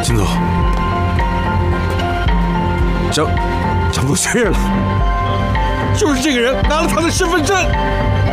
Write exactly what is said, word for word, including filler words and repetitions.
秦总，张张不是了，就是这个人拿了他的身份证。